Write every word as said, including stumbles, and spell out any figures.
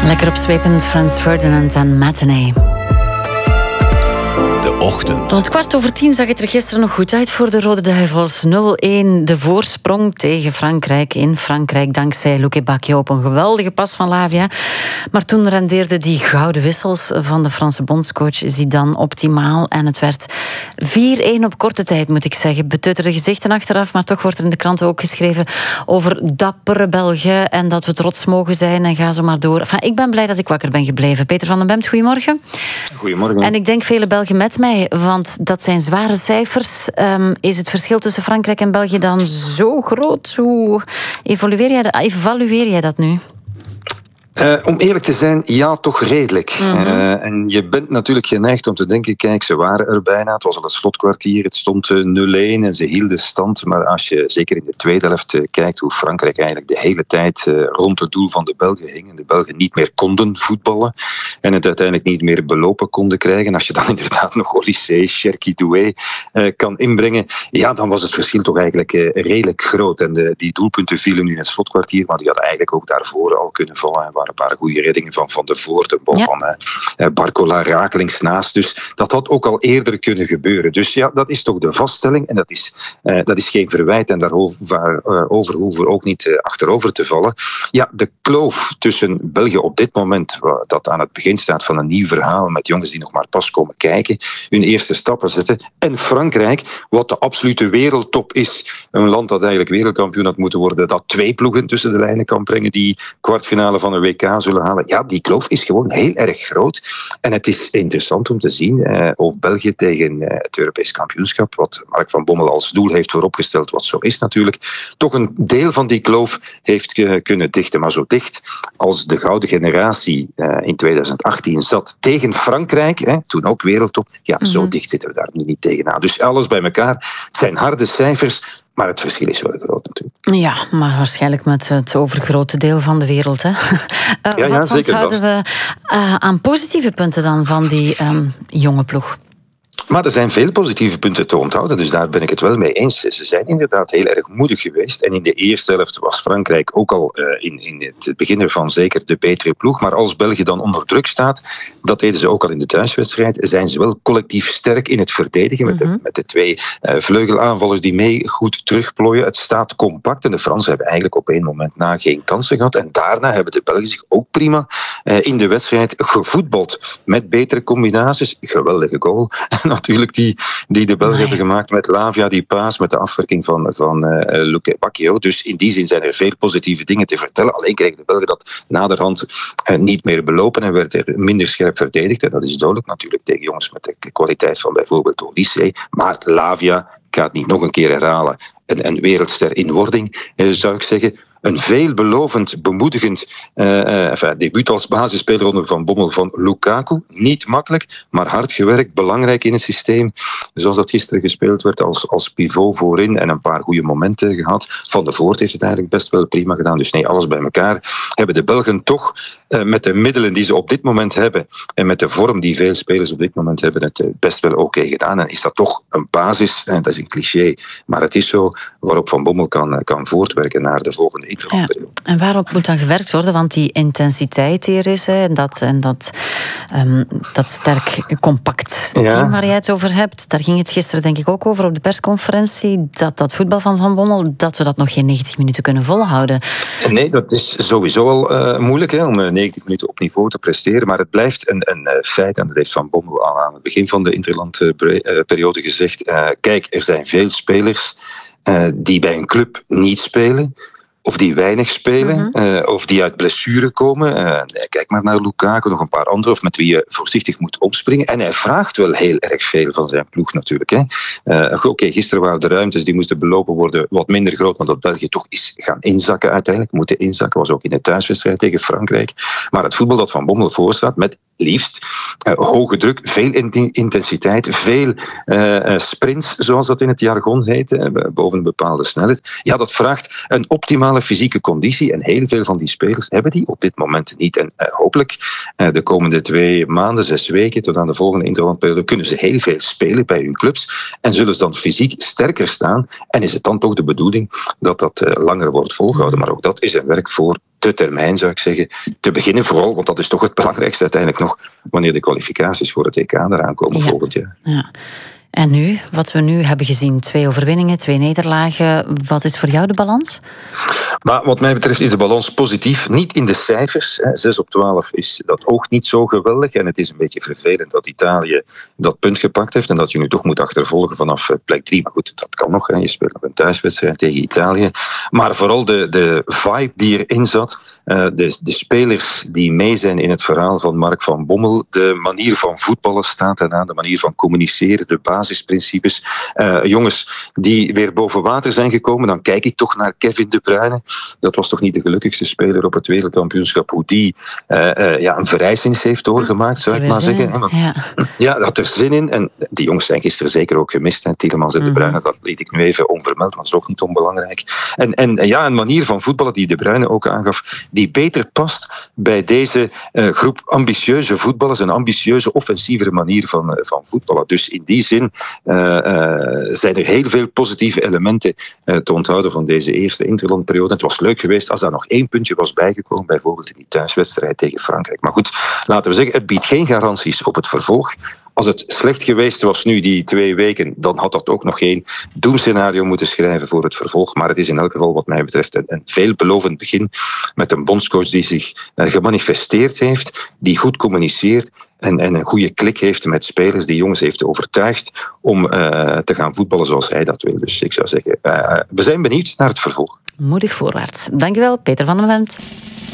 Lekker opzwepend, Frans Ferdinand en Matinee. De ochtend. Rond kwart over tien zag het er gisteren nog goed uit voor de Rode Duivels. nul-een de voorsprong tegen Frankrijk in Frankrijk dankzij Luque Bacchio op een geweldige pas van Lavia. Maar toen rendeerden die gouden wissels van de Franse bondscoach Zidane optimaal en het werd vier-een op korte tijd, moet ik zeggen. Beteuterde gezichten achteraf, maar toch wordt er in de kranten ook geschreven over dappere Belgen en dat we trots mogen zijn en ga zo maar door. Enfin, ik ben blij dat ik wakker ben gebleven. Peter van den Bemt, goedemorgen. Goedemorgen. En ik denk vele Belgen met mij, want dat zijn zware cijfers. Um, is het verschil tussen Frankrijk en België dan zo groot? Hoe evalueer jij dat, evalueer jij dat nu? Uh, om eerlijk te zijn, ja, toch redelijk. Mm-hmm. Uh, en je bent natuurlijk geneigd om te denken, kijk, ze waren er bijna. Het was al het slotkwartier, het stond uh, nul-een en ze hielden stand. Maar als je zeker in de tweede helft uh, kijkt hoe Frankrijk eigenlijk de hele tijd uh, rond het doel van de Belgen hing en de Belgen niet meer konden voetballen en het uiteindelijk niet meer belopen konden krijgen. Als je dan inderdaad nog Olysée, Cherki Doué uh, kan inbrengen, ja, dan was het verschil toch eigenlijk uh, redelijk groot. En de, die doelpunten vielen nu in het slotkwartier, maar die hadden eigenlijk ook daarvoor al kunnen vallen. Een paar goede reddingen van Van de Voort, een bal ja. van uh, Barcola rakelings naast. Dus dat had ook al eerder kunnen gebeuren. Dus ja, dat is toch de vaststelling en dat is, uh, dat is geen verwijt en daarover uh, over hoeven we ook niet uh, achterover te vallen. Ja, de kloof tussen België op dit moment, dat aan het begin staat van een nieuw verhaal met jongens die nog maar pas komen kijken, hun eerste stappen zetten, en Frankrijk, wat de absolute wereldtop is, een land dat eigenlijk wereldkampioen had moeten worden, dat twee ploegen tussen de lijnen kan brengen die kwartfinale van een W K zullen halen. Ja, die kloof is gewoon heel erg groot. En het is interessant om te zien eh, of België tegen eh, het Europees kampioenschap, wat Mark van Bommel als doel heeft vooropgesteld, wat zo is natuurlijk, toch een deel van die kloof heeft uh, kunnen dichten. Maar zo dicht als de gouden generatie uh, in tweeduizend achttien zat tegen Frankrijk, hè, toen ook wereldtop, ja, mm-hmm. zo dicht zitten we daar nu niet tegenaan. Dus alles bij elkaar. Het zijn harde cijfers, maar het verschil is wel groot natuurlijk. Ja, maar waarschijnlijk met het overgrote deel van de wereld. Hè? uh, ja, ja, wat zeker houden we uh, aan positieve punten dan van die um, jonge ploeg? Maar er zijn veel positieve punten te onthouden, dus daar ben ik het wel mee eens. Ze zijn inderdaad heel erg moedig geweest. En in de eerste helft was Frankrijk ook al uh, in, in het begin ervan zeker de betere ploeg. Maar als België dan onder druk staat, dat deden ze ook al in de thuiswedstrijd, zijn ze wel collectief sterk in het verdedigen. Mm-hmm. Met, de, met de twee uh, vleugelaanvallers die mee goed terugplooien. Het staat compact en de Fransen hebben eigenlijk op één moment na geen kansen gehad. En daarna hebben de Belgen zich ook prima uh, in de wedstrijd gevoetbald. Met betere combinaties. Geweldige goal. Natuurlijk die, die de Belgen nee. hebben gemaakt met Lavia, die paas, met de afwerking van, van uh, Luque Bacchio. Dus in die zin zijn er veel positieve dingen te vertellen. Alleen kregen de Belgen dat naderhand uh, niet meer belopen en werd er minder scherp verdedigd. En dat is duidelijk natuurlijk tegen jongens met de kwaliteit van bijvoorbeeld Olysée. Maar Lavia, ik ga het niet nog een keer herhalen, een, een wereldster in wording, uh, zou ik zeggen. Een veelbelovend, bemoedigend uh, uh, enfin, debuut als basisspeler onder Van Bommel van Lukaku. Niet makkelijk, maar hard gewerkt, belangrijk in het systeem. Zoals dat gisteren gespeeld werd als, als pivot voorin en een paar goede momenten gehad. Van de Voort heeft het eigenlijk best wel prima gedaan. Dus nee, alles bij elkaar hebben de Belgen toch uh, met de middelen die ze op dit moment hebben en met de vorm die veel spelers op dit moment hebben, het uh, best wel oké okay gedaan. En is dat toch een basis, en dat is een cliché, maar het is zo, waarop Van Bommel kan, uh, kan voortwerken naar de volgende. Ja. En waarop moet dan gewerkt worden? Want die intensiteit hier is, hè, en dat, en dat, um, dat sterk compact team ja. waar jij het over hebt, daar ging het gisteren denk ik ook over op de persconferentie, dat dat voetbal van Van Bommel, dat we dat nog geen negentig minuten kunnen volhouden. Nee, dat is sowieso al uh, moeilijk hè, om negentig minuten op niveau te presteren, maar het blijft een, een uh, feit, en dat heeft Van Bommel al aan het begin van de interlandperiode gezegd. Uh, kijk, er zijn veel spelers uh, die bij een club niet spelen, of die weinig spelen, mm-hmm. uh, of die uit blessure komen. Uh, kijk maar naar Lukaku, nog een paar anderen, of met wie je voorzichtig moet opspringen. En hij vraagt wel heel erg veel van zijn ploeg natuurlijk. Hè. Uh, Oké, okay, gisteren waren de ruimtes die moesten belopen worden wat minder groot, want dat België toch is gaan inzakken uiteindelijk. Moeten inzakken, was ook in de thuiswedstrijd tegen Frankrijk. Maar het voetbal dat Van Bommel voorstaat, met liefst uh, hoge druk, veel intensiteit, veel uh, sprints, zoals dat in het jargon heet, uh, boven een bepaalde snelheid. Ja, dat vraagt een optimale fysieke conditie en heel veel van die spelers hebben die op dit moment niet. En uh, hopelijk uh, de komende twee maanden, zes weken, tot aan de volgende interlandperiode, kunnen ze heel veel spelen bij hun clubs en zullen ze dan fysiek sterker staan. En is het dan toch de bedoeling dat dat uh, langer wordt volgehouden. Maar ook dat is een werk voor korte termijn, zou ik zeggen. Te beginnen vooral, want dat is toch het belangrijkste uiteindelijk nog, wanneer de kwalificaties voor het E K eraan komen ja. volgend jaar. Ja. En nu, wat we nu hebben gezien, twee overwinningen, twee nederlagen. Wat is voor jou de balans? Maar wat mij betreft is de balans positief. Niet in de cijfers. zes op twaalf is dat ook niet zo geweldig. En het is een beetje vervelend dat Italië dat punt gepakt heeft en dat je nu toch moet achtervolgen vanaf plek drie. Maar goed, dat kan nog. Hè. Je speelt nog een thuiswedstrijd tegen Italië. Maar vooral de, de vibe die erin zat. De, de spelers die mee zijn in het verhaal van Mark van Bommel. De manier van voetballen staat eraan. De manier van communiceren. De basisprincipes. Uh, jongens die weer boven water zijn gekomen. Dan kijk ik toch naar Kevin De Bruyne. Dat was toch niet de gelukkigste speler op het wereldkampioenschap. Hoe die uh, uh, ja, een verrijzenis heeft doorgemaakt, zou ik maar zeggen. Ja. ja, dat er zin in. En die jongens zijn gisteren zeker ook gemist. Hè. Tielemans en De Bruyne, dat liet ik nu even onvermeld, maar dat is ook niet onbelangrijk. En, en ja, een manier van voetballen die De Bruyne ook aangaf, die beter past bij deze uh, groep ambitieuze voetballers, een ambitieuze, offensievere manier van, uh, van voetballen. Dus in die zin uh, uh, zijn er heel veel positieve elementen uh, te onthouden van deze eerste interlandperiode. Het was leuk geweest als daar nog één puntje was bijgekomen, bijvoorbeeld in die thuiswedstrijd tegen Frankrijk. Maar goed, laten we zeggen, het biedt geen garanties op het vervolg. Als het slecht geweest was nu, die twee weken, dan had dat ook nog geen doemscenario moeten schrijven voor het vervolg. Maar het is in elk geval wat mij betreft een, een veelbelovend begin met een bondscoach die zich uh, gemanifesteerd heeft, die goed communiceert en, en een goede klik heeft met spelers, die jongens heeft overtuigd om uh, te gaan voetballen zoals hij dat wil. Dus ik zou zeggen, uh, we zijn benieuwd naar het vervolg. Moedig voorwaarts. Dankjewel, Peter van den Wendt.